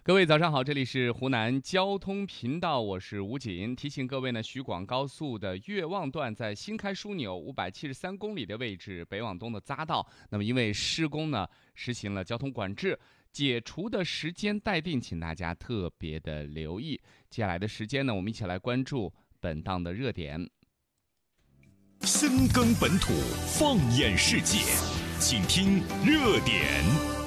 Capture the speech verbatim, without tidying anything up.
各位早上好，这里是湖南交通频道，我是吴锦。提醒各位呢，徐广高速的越旺段在新开枢纽五百七十三公里的位置，北往东的匝道，那么因为施工呢，实行了交通管制，解除的时间待定，请大家特别的留意。接下来的时间呢，我们一起来关注本档的热点。 深耕本土，放眼世界，请听热点。